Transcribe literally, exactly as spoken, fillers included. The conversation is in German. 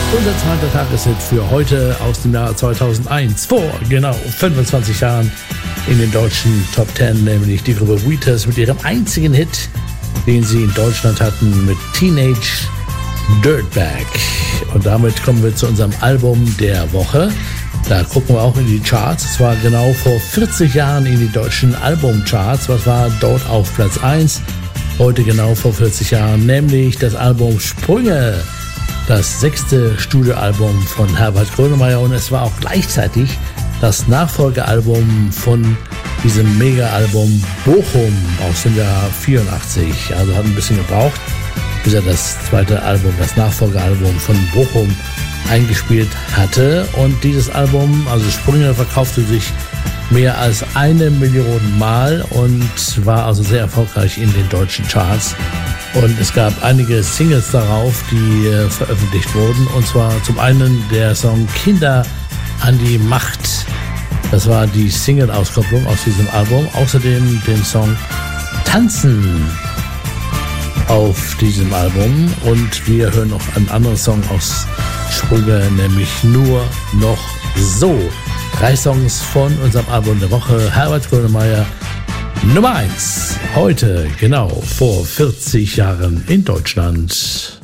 Unser zweiter Tageshit für heute aus dem Jahr zweitausendeins. Vor genau fünfundzwanzig Jahren in den deutschen Top Ten, nämlich die Gruppe Wheatus mit ihrem einzigen Hit, den sie in Deutschland hatten, mit Teenage Dirtbag. Und damit kommen wir zu unserem Album der Woche. Da gucken wir auch in die Charts. Es war genau vor vierzig Jahren in die deutschen Albumcharts. Was war dort auf Platz eins? Heute genau vor vierzig Jahren, nämlich das Album Sprünge. Das sechste Studioalbum von Herbert Grönemeyer, und es war auch gleichzeitig das Nachfolgealbum von diesem Mega-Album Bochum aus dem Jahr vierundachtzig. Also hat ein bisschen gebraucht, bis er das zweite Album, das Nachfolgealbum von Bochum eingespielt hatte. Und dieses Album, also Sprünge, verkaufte sich mehr als eine Million Mal und war also sehr erfolgreich in den deutschen Charts. Und es gab einige Singles darauf, die äh, veröffentlicht wurden. Und zwar zum einen der Song Kinder an die Macht. Das war die Single-Auskopplung aus diesem Album. Außerdem den Song Tanzen auf diesem Album. Und wir hören noch einen anderen Song aus Sprünge, nämlich Nur noch so. Drei Songs von unserem Album der Woche. Herbert Grönemeyer, Nummer eins. Heute, genau vor vierzig Jahren in Deutschland.